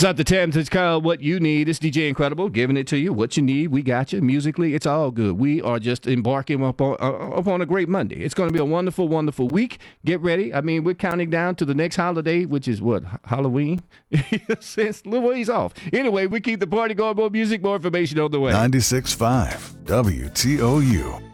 It's not the Thames, it's called What You Need. It's DJ Incredible giving it to you. What you need, we got you. Musically, it's all good. We are just embarking upon a great Monday. It's going to be a wonderful, wonderful week. Get ready. I mean, we're counting down to the next holiday, which is what? Halloween? It's a little ways off. Anyway, we keep the party going. More music, more information on the way. 96.5 WTOU.